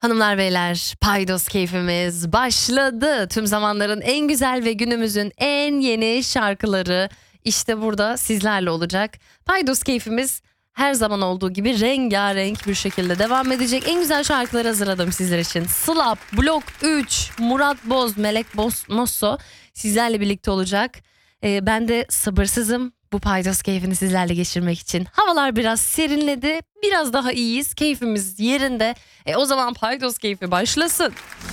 Hanımlar beyler, paydos keyfimiz başladı. Tüm zamanların en güzel ve günümüzün en yeni şarkıları işte burada sizlerle olacak. Paydos keyfimiz her zaman olduğu gibi rengarenk bir şekilde devam edecek. En güzel şarkıları hazırladım sizler için. Slap, Blok 3, Murat Boz, Melek Mosso sizlerle birlikte olacak. Ben de sabırsızım bu paydos keyfini sizlerle geçirmek için. Havalar biraz serinledi, biraz daha iyiyiz, keyfimiz yerinde. O zaman paydos keyfi başlasın.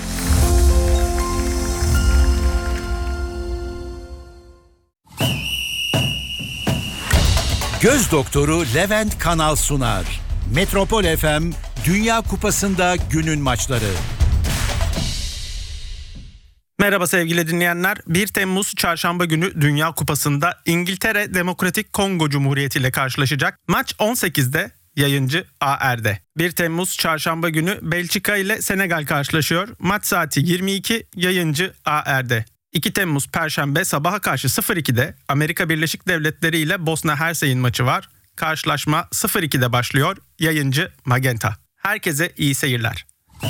Göz doktoru Levent Kanal sunar. Metropol FM Dünya Kupası'nda günün maçları. Merhaba sevgili dinleyenler. 1 Temmuz Çarşamba günü Dünya Kupası'nda İngiltere Demokratik Kongo Cumhuriyeti ile karşılaşacak. Maç 18'de, yayıncı AR'de. 1 Temmuz Çarşamba günü Belçika ile Senegal karşılaşıyor. Maç saati 22, yayıncı AR'de. 2 Temmuz Perşembe sabaha karşı 02'de Amerika Birleşik Devletleri ile Bosna Hersey'in maçı var. Karşılaşma 02'de başlıyor. Yayıncı Magenta. Herkese iyi seyirler.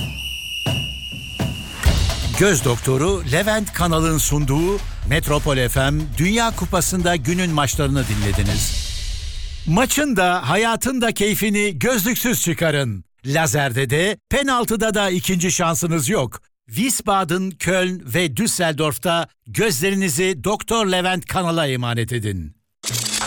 Göz doktoru Levent Kanal'ın sunduğu Metropol FM Dünya Kupası'nda günün maçlarını dinlediniz. Maçın da hayatın da keyfini gözlüksüz çıkarın. Lazerde de penaltıda da ikinci şansınız yok. Wiesbaden, Köln ve Düsseldorf'ta gözlerinizi Doktor Levent Kanal'a emanet edin.